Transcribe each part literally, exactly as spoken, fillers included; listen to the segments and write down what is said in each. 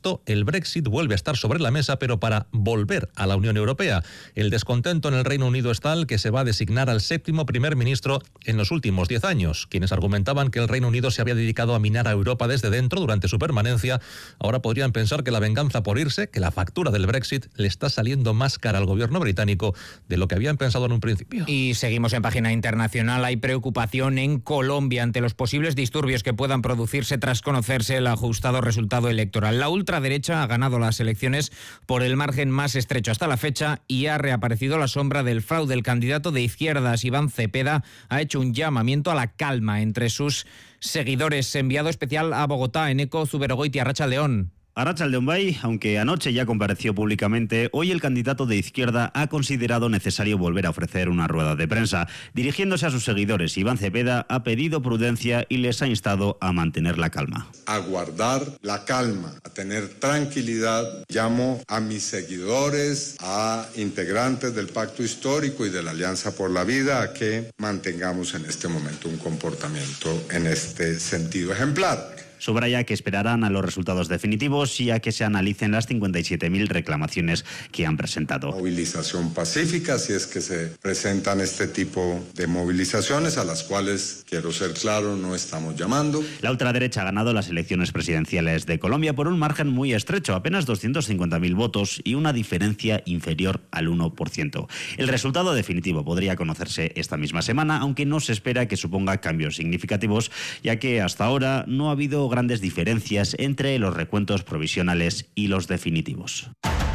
esto, el Brexit vuelve a estar sobre la mesa, pero para volver a la Unión Europea. El descontento en el Reino Unido es tal que se va a designar al séptimo primer ministro en los últimos diez años. Quienes argumentaban que el Reino Unido se había dedicado a minar a Europa desde dentro durante su permanencia, ahora podrían pensar que la venganza por irse, que la factura del Brexit le está saliendo más cara al gobierno británico de lo que habían pensado en un principio. Y seguimos en página internacional. Hay preocupación en Colombia ante los posibles disturbios que puedan producirse tras conocerse el ajustado resultado electoral. La ultraderecha ha ganado las elecciones por el margen más estrecho hasta la fecha y ha reaparecido la sombra del fraude. El candidato de izquierdas, Iván Cepeda, ha hecho un llamamiento a la calma entre sus seguidores. Enviado especial a Bogotá, Eneco Zuberogoitia, Arratsaldeon. Arratsaldeon bai, aunque anoche ya compareció públicamente, hoy el candidato de izquierda ha considerado necesario volver a ofrecer una rueda de prensa. Dirigiéndose a sus seguidores, Iván Cepeda ha pedido prudencia y les ha instado a mantener la calma. A guardar la calma, a tener tranquilidad. Llamo a mis seguidores, a integrantes del Pacto Histórico y de la Alianza por la Vida a que mantengamos en este momento un comportamiento en este sentido ejemplar. Subraya que esperarán a los resultados definitivos y a que se analicen las cincuenta y siete mil reclamaciones que han presentado. Movilización pacífica, si es que se presentan este tipo de movilizaciones, a las cuales, quiero ser claro, no estamos llamando. La ultraderecha ha ganado las elecciones presidenciales de Colombia por un margen muy estrecho, apenas doscientos cincuenta mil votos y una diferencia inferior al uno por ciento. El resultado definitivo podría conocerse esta misma semana, aunque no se espera que suponga cambios significativos, ya que hasta ahora no ha habido grandes diferencias entre los recuentos provisionales y los definitivos.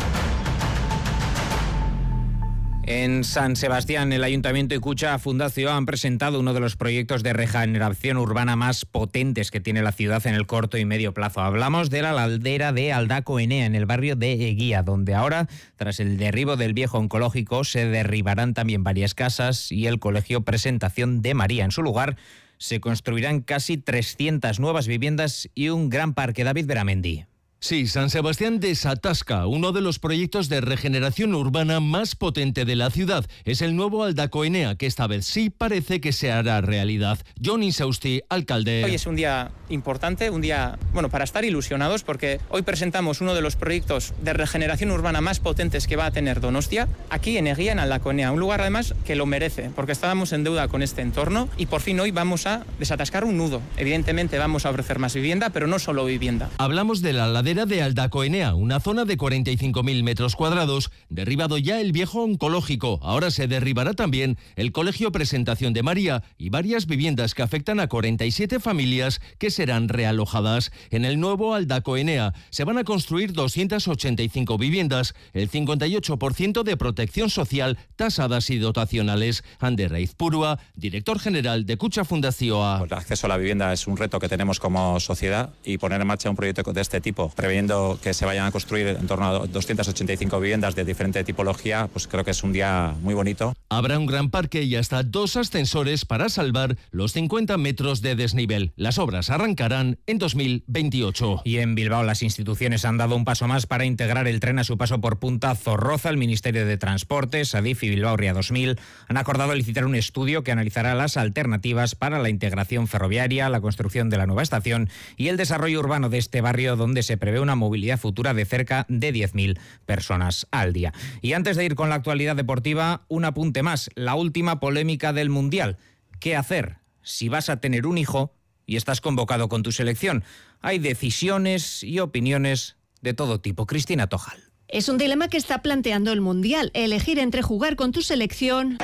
En San Sebastián, el Ayuntamiento y Kutxa Fundació han presentado uno de los proyectos de regeneración urbana más potentes que tiene la ciudad en el corto y medio plazo. Hablamos de la ladera de Aldako Enea, en el barrio de Eguía, donde ahora, tras el derribo del viejo oncológico, se derribarán también varias casas y el Colegio Presentación de María. En su lugar, se construirán casi trescientas nuevas viviendas y un gran parque. David Beramendi. Sí, San Sebastián desatasca. Uno de los proyectos de regeneración urbana más potente de la ciudad es el nuevo Aldako Enea, que esta vez sí parece que se hará realidad. Jon Insausti, alcalde. Hoy es un día importante, un día, bueno, para estar ilusionados, porque hoy presentamos uno de los proyectos de regeneración urbana más potentes que va a tener Donostia, aquí en Eguía, en Aldako Enea, un lugar además que lo merece, porque estábamos en deuda con este entorno y por fin hoy vamos a desatascar un nudo. Evidentemente vamos a ofrecer más vivienda, pero no solo vivienda. Hablamos de la ladera de Aldako Enea, una zona de cuarenta y cinco mil metros cuadrados, derribado ya el viejo oncológico. Ahora se derribará también el Colegio Presentación de María y varias viviendas que afectan a cuarenta y siete familias que serán realojadas. En el nuevo Aldako Enea se van a construir doscientas ochenta y cinco viviendas, el cincuenta y ocho por ciento de protección social, tasadas y dotacionales. Ander Aizpurua, director general de Kutxa Fundació. El acceso a la vivienda es un reto que tenemos como sociedad y poner en marcha un proyecto de este tipo, previendo que se vayan a construir en torno a doscientas ochenta y cinco viviendas de diferente tipología, pues creo que es un día muy bonito. Habrá un gran parque y hasta dos ascensores para salvar los cincuenta metros de desnivel. Las obras arrancarán en dos mil veintiocho. Y en Bilbao las instituciones han dado un paso más para integrar el tren a su paso por Punta Zorroza. El Ministerio de Transportes, Adif y Bilbao Ría dos mil han acordado licitar un estudio que analizará las alternativas para la integración ferroviaria, la construcción de la nueva estación y el desarrollo urbano de este barrio, donde se prevé una movilidad futura de cerca de diez mil personas al día. Y antes de ir con la actualidad deportiva, un apunte más. La última polémica del Mundial. ¿Qué hacer si vas a tener un hijo y estás convocado con tu selección? Hay decisiones y opiniones de todo tipo. Cristina Tojal. Es un dilema que está planteando el Mundial. Elegir entre jugar con tu selección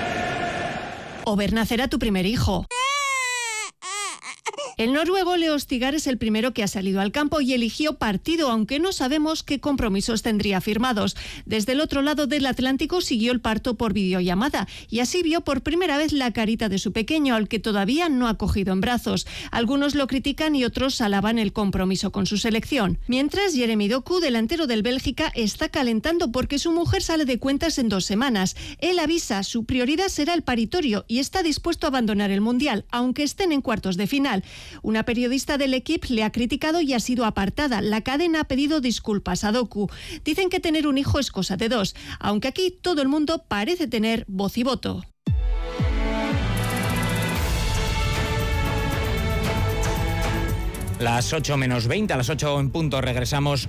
o ver nacer a tu primer hijo. El noruego Leo Stigar es el primero que ha salido al campo y eligió partido, aunque no sabemos qué compromisos tendría firmados. Desde el otro lado del Atlántico siguió el parto por videollamada y así vio por primera vez la carita de su pequeño, al que todavía no ha cogido en brazos. Algunos lo critican y otros alaban el compromiso con su selección. Mientras, Jeremy Doku, delantero del Bélgica, está calentando porque su mujer sale de cuentas en dos semanas. Él avisa, su prioridad será el paritorio y está dispuesto a abandonar el Mundial, aunque estén en cuartos de final. Una periodista del equipo le ha criticado y ha sido apartada. La cadena ha pedido disculpas a Doku. Dicen que tener un hijo es cosa de dos, aunque aquí todo el mundo parece tener voz y voto. Las ocho menos veinte, a las ocho en punto regresamos